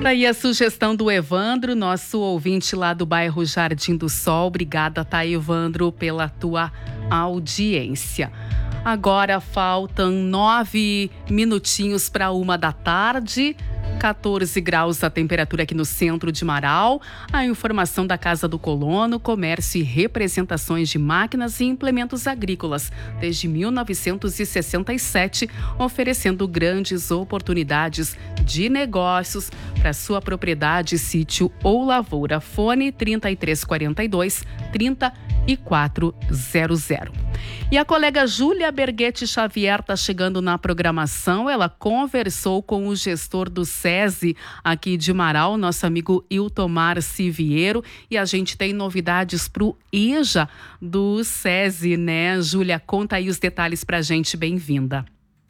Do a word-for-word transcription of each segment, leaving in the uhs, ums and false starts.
Daí a sugestão do Evandro, nosso ouvinte lá do bairro Jardim do Sol. Obrigada, tá, Evandro, pela tua audiência. Agora faltam nove minutinhos para uma da tarde. catorze graus a temperatura aqui no centro de Marau. A informação da Casa do Colono, comércio e representações de máquinas e implementos agrícolas desde mil novecentos e sessenta e sete, oferecendo grandes oportunidades de negócios para sua propriedade, sítio ou lavoura. Fone trinta e três quarenta e dois, trinta e quatro zero zero. E a colega Júlia Berghetti Xavier está chegando na programação. Ela conversou com o gestor do SESI aqui de Marau, nosso amigo Iltomar Siviero, e a gente tem novidades para o EJA do SESI, né? Júlia, conta aí os detalhes para a gente. Bem-vinda.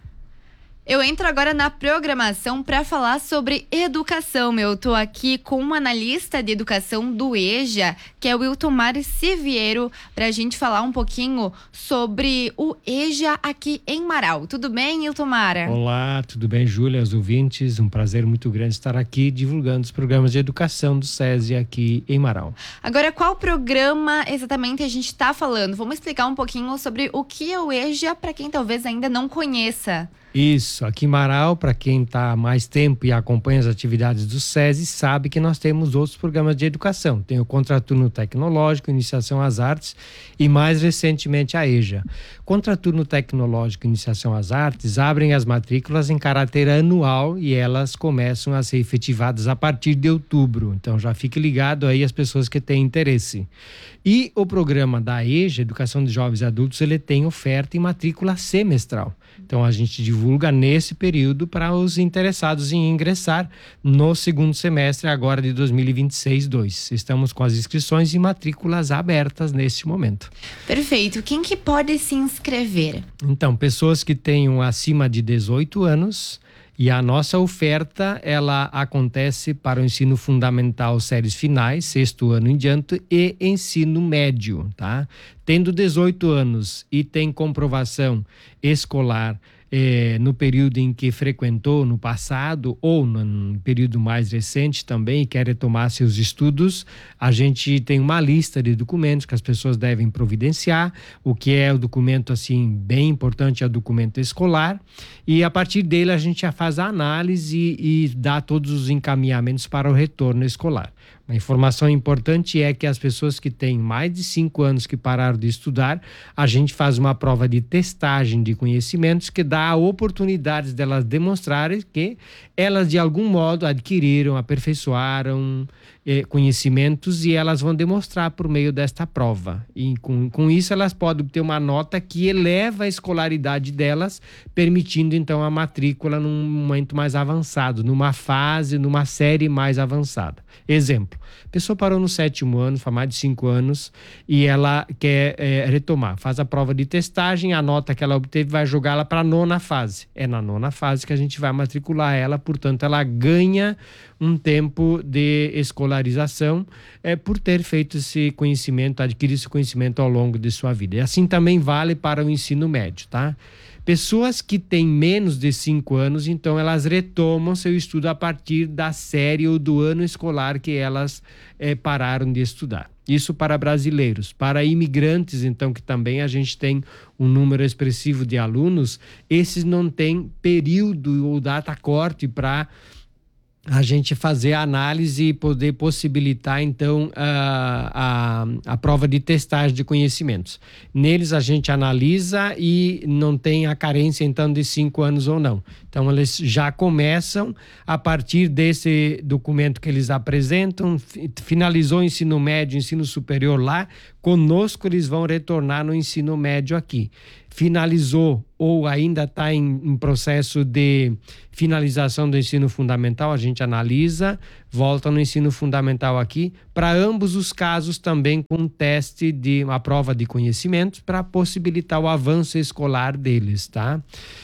Eu entro agora na programação para falar sobre educação. Eu estou aqui com um analista de educação do EJA, que é o Iltomar Siviero, para a gente falar um pouquinho sobre o EJA aqui em Marau. Tudo bem, Iltomar? Olá, tudo bem, Júlia, os ouvintes? Um prazer muito grande estar aqui divulgando os programas de educação do SESI aqui em Marau. Agora, qual programa exatamente a gente está falando? Vamos explicar um pouquinho sobre o que é o EJA para quem talvez ainda não conheça. Isso, aqui em Marau, para quem está há mais tempo e acompanha as atividades do SESI, sabe que nós temos outros programas de educação. Tem o Contraturno Tecnológico, Iniciação às Artes e, mais recentemente, a EJA. Contraturno Tecnológico e Iniciação às Artes abrem as matrículas em caráter anual e elas começam a ser efetivadas a partir de outubro. Então, já fique ligado aí as pessoas que têm interesse. E o programa da EJA, Educação de Jovens e Adultos, ele tem oferta em matrícula semestral. Então, a gente divulga nesse período para os interessados em ingressar no segundo semestre agora de dois mil e vinte e seis dois. Estamos com as inscrições e matrículas abertas neste momento. Perfeito. Quem que pode se inscrever? Então, pessoas que tenham acima de dezoito anos. E a nossa oferta, ela acontece para o ensino fundamental séries finais, sexto ano em diante, e ensino médio, tá? Tendo dezoito anos e tem comprovação escolar eh, no período em que frequentou no passado ou no período mais recente também e quer retomar seus estudos, a gente tem uma lista de documentos que as pessoas devem providenciar. O que é o documento, assim, bem importante é o documento escolar, e a partir dele a gente já faz a análise e, e dá todos os encaminhamentos para o retorno escolar. Uma informação importante é que as pessoas que têm mais de cinco anos que pararam de estudar, a gente faz uma prova de testagem de conhecimentos que dá a oportunidade delas demonstrarem que elas de algum modo adquiriram, aperfeiçoaram eh, conhecimentos, e elas vão demonstrar por meio desta prova. E com, com isso elas podem obter uma nota que eleva a escolaridade delas, permitindo então a matrícula num momento mais avançado, numa fase, numa série mais avançada. Exemplo, a pessoa parou no sétimo ano, faz mais de cinco anos, e ela quer é, retomar. Faz a prova de testagem, a nota que ela obteve vai jogá-la para a nona fase. É na nona fase que a gente vai matricular ela, portanto, ela ganha um tempo de escolarização é, por ter feito esse conhecimento, adquirido esse conhecimento ao longo de sua vida. E assim também vale para o ensino médio, tá? Pessoas que têm menos de cinco anos, então elas retomam seu estudo a partir da série ou do ano escolar que elas eh, pararam de estudar. Isso para brasileiros. Para imigrantes, então, que também a gente tem um número expressivo de alunos, esses não têm período ou data corte para a gente fazer a análise e poder possibilitar, então, a, a, a prova de testagem de conhecimentos. Neles a gente analisa e não tem a carência, então, de cinco anos ou não. Então, eles já começam a partir desse documento que eles apresentam, finalizou o ensino médio, ensino superior lá, conosco eles vão retornar no ensino médio aqui. Finalizou ou ainda está em, em processo de finalização do ensino fundamental, a gente analisa, volta no ensino fundamental aqui, para ambos os casos também com um teste de uma prova de conhecimentos para possibilitar o avanço escolar deles, tá?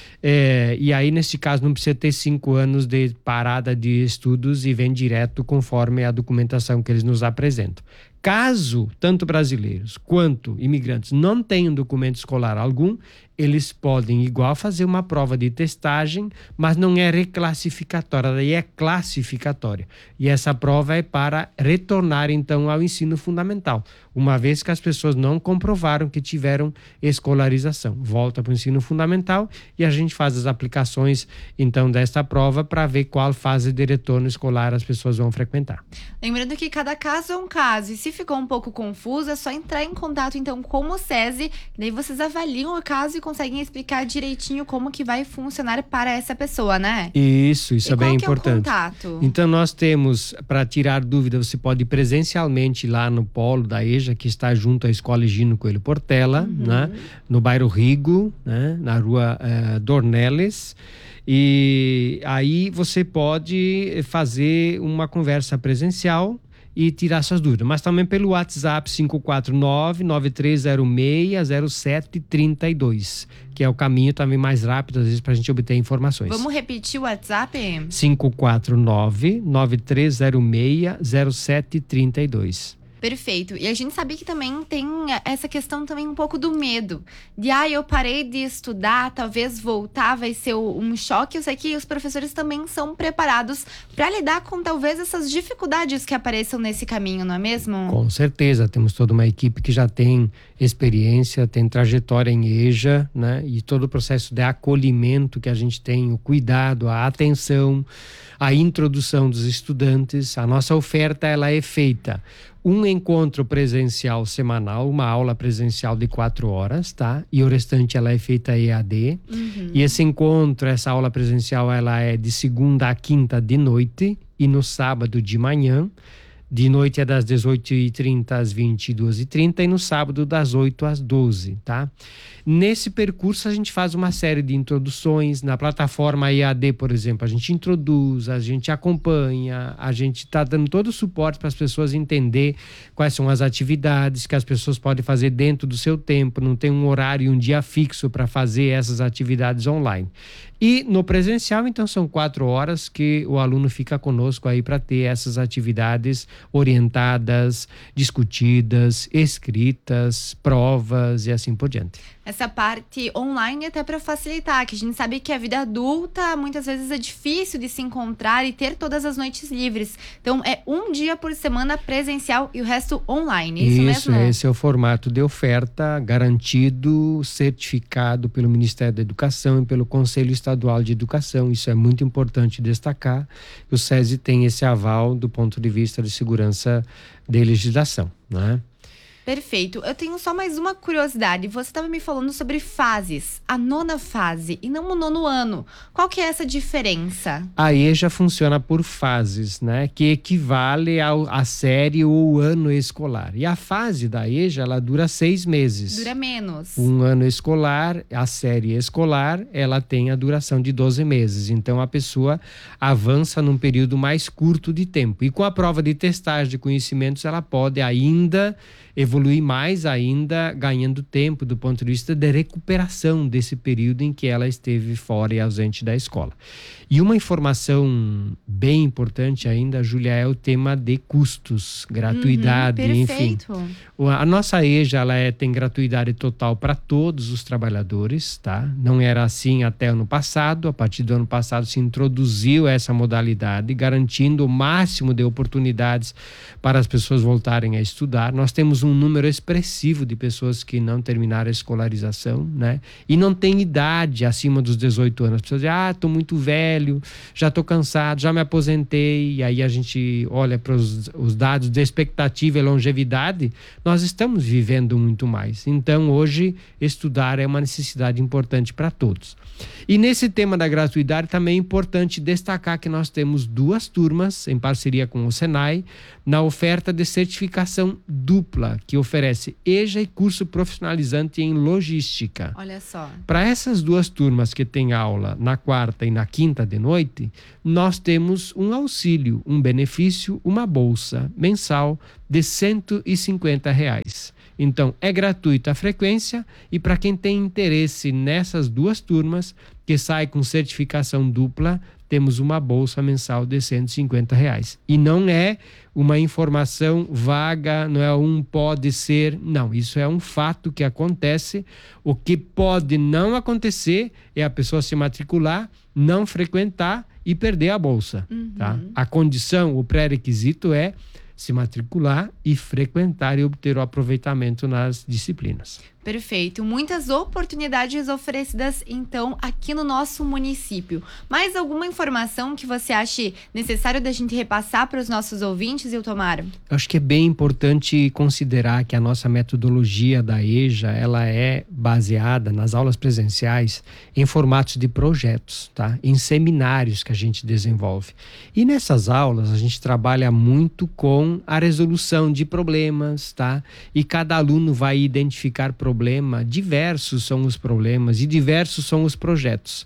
É, e aí, nesse caso, não precisa ter cinco anos de parada de estudos e vem direto conforme a documentação que eles nos apresentam. Caso tanto brasileiros quanto imigrantes não tenham documento escolar algum, eles podem igual fazer uma prova de testagem, mas não é reclassificatória, daí é classificatória. E essa prova é para retornar então ao ensino fundamental, uma vez que as pessoas não comprovaram que tiveram escolarização. Volta para o ensino fundamental e a gente faz as aplicações então desta prova para ver qual fase de retorno escolar as pessoas vão frequentar. Lembrando que cada caso é um caso, e se ficou um pouco confuso, é só entrar em contato então com o SESI, daí vocês avaliam o caso e conseguem explicar direitinho como que vai funcionar para essa pessoa, né? Isso, isso e é bem qual que importante. É o contato? Então nós temos, para tirar dúvida, você pode ir presencialmente lá no polo da EJA, que está junto à Escola Higino Coelho Portela, uhum. né? No bairro Rigo, né? Na rua uh, Dornelles. E aí você pode fazer uma conversa presencial e tirar suas dúvidas, mas também pelo WhatsApp cinco quatro nove, nove três zero seis, zero sete três dois, que é o caminho também mais rápido, às vezes, para a gente obter informações. Vamos repetir o WhatsApp? cinco quatro nove, nove três zero seis, zero sete três dois. Perfeito. E a gente sabe que também tem essa questão também um pouco do medo. De, ah, eu parei de estudar, talvez voltar vai ser um choque. Eu sei que os professores também são preparados para lidar com talvez essas dificuldades que apareçam nesse caminho, não é mesmo? Com certeza. Temos toda uma equipe que já tem experiência, tem trajetória em EJA, né? E todo o processo de acolhimento que a gente tem, o cuidado, a atenção, a introdução dos estudantes. A nossa oferta, ela é feita um encontro presencial semanal, uma aula presencial de quatro horas, tá? E o restante ela é feita E A D. Uhum. E esse encontro, essa aula presencial, ela é de segunda a quinta de noite e no sábado de manhã. De noite é das dezoito e trinta às vinte e duas e trinta e no sábado das oito às doze, tá? Nesse percurso a gente faz uma série de introduções. Na plataforma E A D, por exemplo, a gente introduz, a gente acompanha, a gente está dando todo o suporte para as pessoas entender quais são as atividades que as pessoas podem fazer dentro do seu tempo, não tem um horário e um dia fixo para fazer essas atividades online. E no presencial, então, são quatro horas que o aluno fica conosco aí para ter essas atividades orientadas, discutidas, escritas, provas e assim por diante. Essa parte online até para facilitar, que a gente sabe que a vida adulta muitas vezes é difícil de se encontrar e ter todas as noites livres. Então é um dia por semana presencial e o resto online, isso, isso mesmo? Esse é o formato de oferta garantido, certificado pelo Ministério da Educação e pelo Conselho Estadual de Educação. Isso é muito importante destacar. O SESI tem esse aval do ponto de vista de segurança de legislação, né? Perfeito. Eu tenho só mais uma curiosidade. Você estava me falando sobre fases. A nona fase e não o nono ano. Qual que é essa diferença? A EJA funciona por fases, né? Que equivale ao, à série ou ano escolar. E a fase da EJA, ela dura seis meses. Dura menos. Um ano escolar, a série escolar, ela tem a duração de doze meses. Então, a pessoa avança num período mais curto de tempo. E com a prova de testagem de conhecimentos, ela pode ainda evoluir mais ainda, ganhando tempo do ponto de vista de recuperação desse período em que ela esteve fora e ausente da escola. E uma informação bem importante ainda, Júlia, é o tema de custos, gratuidade, uhum, enfim. A nossa EJA, ela é, tem gratuidade total para todos os trabalhadores, tá? Não era assim até ano passado. A partir do ano passado se introduziu essa modalidade, garantindo o máximo de oportunidades para as pessoas voltarem a estudar. Nós temos um número expressivo de pessoas que não terminaram a escolarização, né? E não tem idade acima dos dezoito anos. As pessoas dizem, ah, estou muito velho, já estou cansado, já me aposentei. E aí a gente olha para os dados de expectativa e longevidade, nós estamos vivendo muito mais. Então, hoje, estudar é uma necessidade importante para todos. E nesse tema da gratuidade, também é importante destacar que nós temos duas turmas, em parceria com o Senai, na oferta de certificação dupla, que oferece EJA e curso profissionalizante em logística. Olha só. Para essas duas turmas que têm aula na quarta e na quinta de noite, nós temos um auxílio, um benefício, uma bolsa mensal de cento e cinquenta reais. Então, é gratuita a frequência e para quem tem interesse nessas duas turmas, que sai com certificação dupla, temos uma bolsa mensal de cento e cinquenta reais. E não é uma informação vaga, não é um pode ser, não, isso é um fato que acontece. O que pode não acontecer é a pessoa se matricular, não frequentar e perder a bolsa. Uhum. Tá? A condição, o pré-requisito é se matricular e frequentar e obter o aproveitamento nas disciplinas. Perfeito. Muitas oportunidades oferecidas, então, aqui no nosso município. Mais alguma informação que você ache necessário da gente repassar para os nossos ouvintes, Iltomar? Eu acho que é bem importante considerar que a nossa metodologia da EJA, ela é baseada nas aulas presenciais em formatos de projetos, tá? Em seminários que a gente desenvolve. E nessas aulas, a gente trabalha muito com a resolução de problemas, tá? E cada aluno vai identificar problemas. Problema, diversos são os problemas e diversos são os projetos.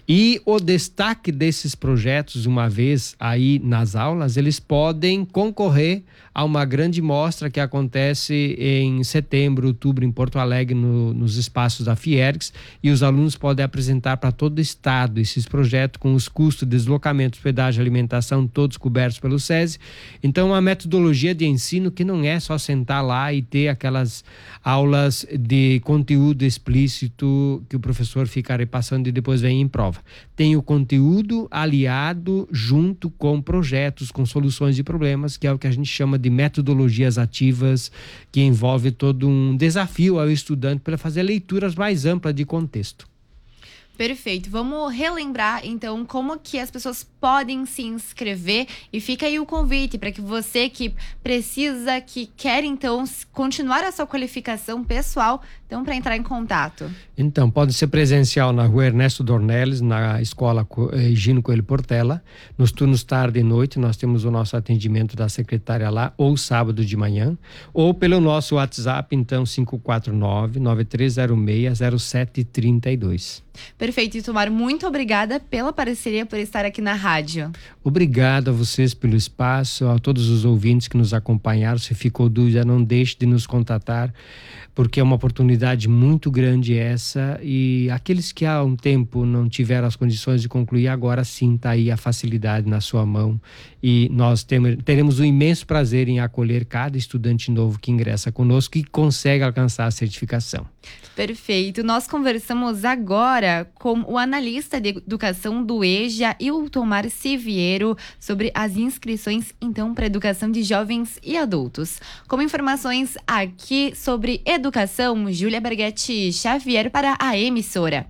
E o destaque desses projetos, uma vez aí nas aulas, eles podem concorrer a uma grande mostra que acontece em setembro, outubro, em Porto Alegre, no, nos espaços da Fiergs, e os alunos podem apresentar para todo o estado esses projetos com os custos de deslocamento, hospedagem, alimentação, todos cobertos pelo SESI. Então, uma metodologia de ensino que não é só sentar lá e ter aquelas aulas de conteúdo explícito que o professor fica repassando e depois vem em prova. Tem o conteúdo aliado junto com projetos, com soluções de problemas, que é o que a gente chama de metodologias ativas, que envolve todo um desafio ao estudante para fazer leituras mais amplas de contexto. Perfeito. Vamos relembrar, então, como que as pessoas podem se inscrever, e fica aí o convite para que você que precisa, que quer, então, continuar a sua qualificação pessoal, então, para entrar em contato. Então, pode ser presencial na rua Ernesto Dornelles, na escola Higino Coelho Portela. Nos turnos tarde e noite, nós temos o nosso atendimento da secretária lá, ou sábado de manhã, ou pelo nosso WhatsApp, então, cinco quatro nove, nove três zero seis, zero sete três dois. Perfeito, Iltomar. Muito obrigada pela parceria, por estar aqui na rádio. Obrigado a vocês pelo espaço, a todos os ouvintes que nos acompanharam. Se ficou dúvida, não deixe de nos contatar, porque é uma oportunidade muito grande essa, e aqueles que há um tempo não tiveram as condições de concluir, agora sim está aí a facilidade na sua mão, e nós temos, teremos o imenso prazer em acolher cada estudante novo que ingressa conosco e consegue alcançar a certificação. Perfeito. Nós conversamos agora com o analista de educação do EJA, Iltomar Siviero, sobre as inscrições, então, para educação de jovens e adultos. Com informações aqui sobre educação, Júlia Berghetti Xavier para a emissora.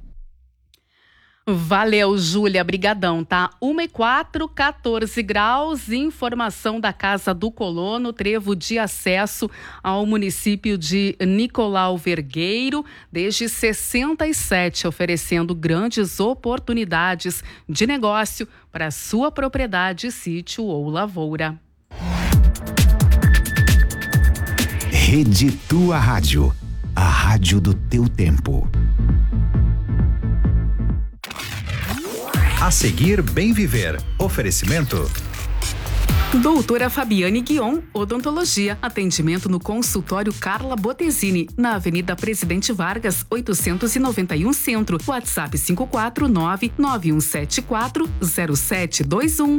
Valeu, Júlia, brigadão, tá? uma e quatro, quatorze graus, informação da Casa do Colono, trevo de acesso ao município de Nicolau Vergueiro, desde sessenta e sete, oferecendo grandes oportunidades de negócio para sua propriedade, sítio ou lavoura. Rede Tua Rádio, a rádio do teu tempo. A seguir, Bem Viver. Oferecimento. Doutora Fabiane Guion, Odontologia. Atendimento no consultório Carla Bottesini, na Avenida Presidente Vargas, oitocentos e noventa e um Centro. WhatsApp cinco quatro nove, nove um sete quatro, zero sete dois um.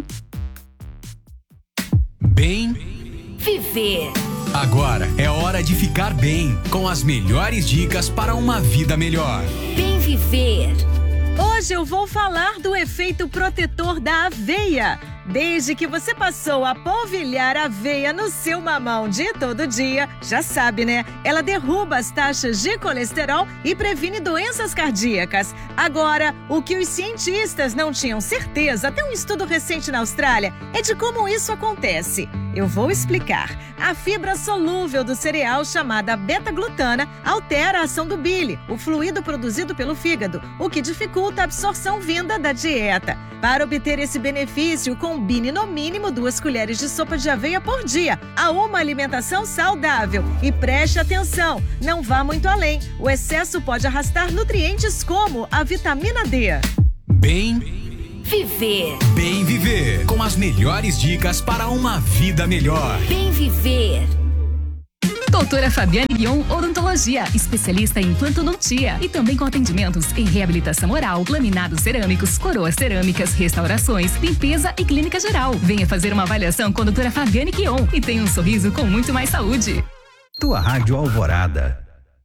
Bem Viver. Agora é hora de ficar bem, com as melhores dicas para uma vida melhor. Bem Viver. Hoje eu vou falar do efeito protetor da aveia. Desde que você passou a polvilhar aveia no seu mamão de todo dia, já sabe, né? Ela derruba as taxas de colesterol e previne doenças cardíacas. Agora, o que os cientistas não tinham certeza, até um estudo recente na Austrália, é de como isso acontece. Eu vou explicar. A fibra solúvel do cereal, chamada beta-glutana, altera a ação do bile, o fluido produzido pelo fígado, o que dificulta a absorção vinda da dieta. Para obter esse benefício, combine no mínimo duas colheres de sopa de aveia por dia a uma alimentação saudável. E preste atenção, não vá muito além. O excesso pode arrastar nutrientes como a vitamina D. Bem Viver. Bem Viver, com as melhores dicas para uma vida melhor. Bem Viver. Doutora Fabiane Guion Odontologia, especialista em implantodontia e também com atendimentos em reabilitação oral, laminados cerâmicos, coroas cerâmicas, restaurações, limpeza e clínica geral. Venha fazer uma avaliação com a doutora Fabiane Guion e tenha um sorriso com muito mais saúde. Tua Rádio Alvorada.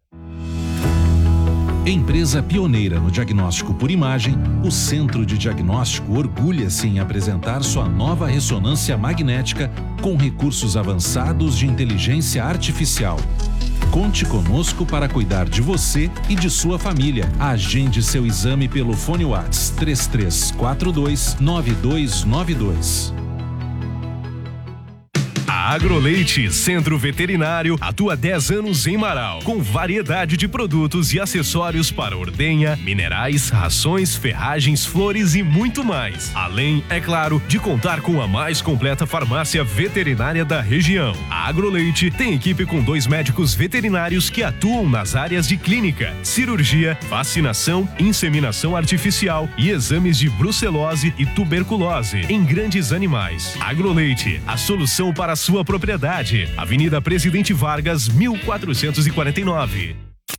Empresa pioneira no diagnóstico por imagem, o Centro de Diagnóstico orgulha-se em apresentar sua nova ressonância magnética com recursos avançados de inteligência artificial. Conte conosco para cuidar de você e de sua família. Agende seu exame pelo fone WhatsApp três três quatro dois nove dois nove dois. A Agroleite Centro Veterinário atua há dez anos em Marau, com variedade de produtos e acessórios para ordenha, minerais, rações, ferragens, flores e muito mais. Além, é claro, de contar com a mais completa farmácia veterinária da região. A Agroleite tem equipe com dois médicos veterinários que atuam nas áreas de clínica, cirurgia, vacinação, inseminação artificial e exames de brucelose e tuberculose em grandes animais. Agroleite, a solução para a sua propriedade. Avenida Presidente Vargas, mil quatrocentos e quarenta e nove.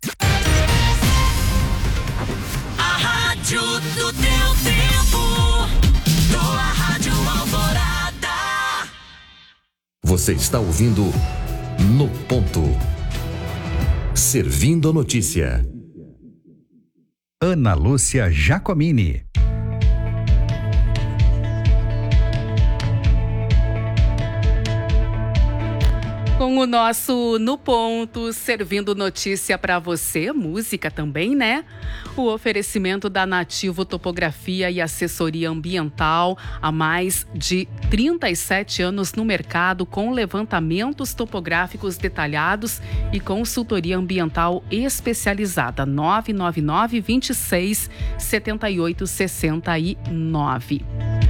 A rádio do teu tempo. Tua Rádio Alvorada. Você está ouvindo No Ponto. Servindo a notícia. Ana Lúcia Jacomini. Com o nosso No Ponto, servindo notícia para você, música também, né? O oferecimento da Nativo Topografia e Assessoria Ambiental, há mais de trinta e sete anos no mercado, com levantamentos topográficos detalhados e consultoria ambiental especializada. nove nove nove, vinte e seis, setenta e oito, sessenta e nove.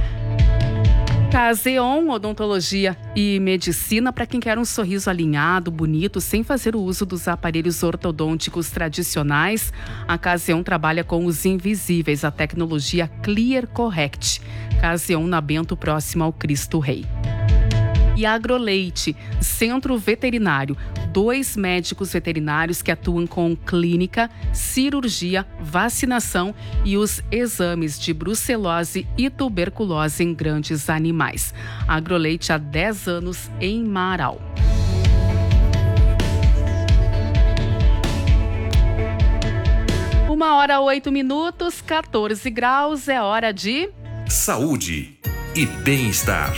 Caseon Odontologia e Medicina para quem quer um sorriso alinhado, bonito, sem fazer o uso dos aparelhos ortodônticos tradicionais. A Caseon trabalha com os invisíveis, a tecnologia Clear Correct. Caseon na Bento, próximo ao Cristo Rei. E Agroleite, Centro Veterinário, dois médicos veterinários que atuam com clínica, cirurgia, vacinação e os exames de brucelose e tuberculose em grandes animais. Agroleite há dez anos em Marau. Uma hora, oito minutos, quatorze graus, é hora de... Saúde e bem-estar.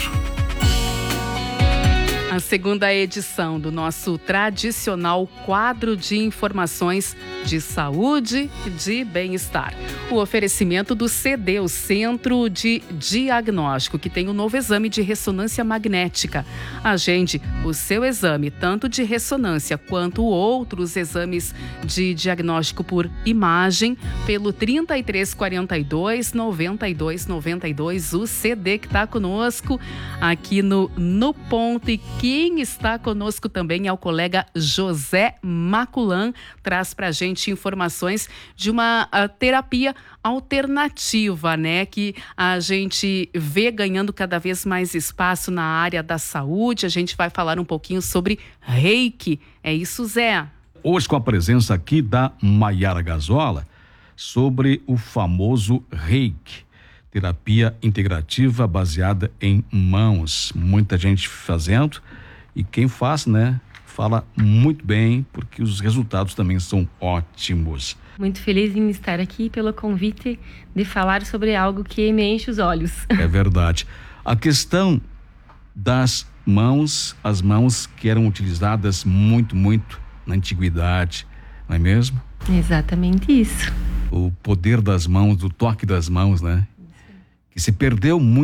A segunda edição do nosso tradicional quadro de informações de saúde e de bem-estar. O oferecimento do C D, o Centro de Diagnóstico, que tem um novo exame de ressonância magnética. Agende o seu exame, tanto de ressonância quanto outros exames de diagnóstico por imagem, pelo trinta e três quarenta e dois, noventa e dois noventa e dois. O C D que está conosco aqui no, no Ponto. E quem está conosco também é o colega José Maculan, traz pra gente informações de uma uh, terapia alternativa, né? Que a gente vê ganhando cada vez mais espaço na área da saúde. A gente vai falar um pouquinho sobre Reiki. É isso, Zé? Hoje com a presença aqui da Maiara Gazola sobre o famoso Reiki. Terapia integrativa baseada em mãos. Muita gente fazendo e quem faz, né, fala muito bem, porque os resultados também são ótimos. Muito feliz em estar aqui pelo convite de falar sobre algo que me enche os olhos. É verdade. A questão das mãos, as mãos que eram utilizadas muito, muito na antiguidade, não é mesmo? Exatamente isso. O poder das mãos, do toque das mãos, né? Que se perdeu muito.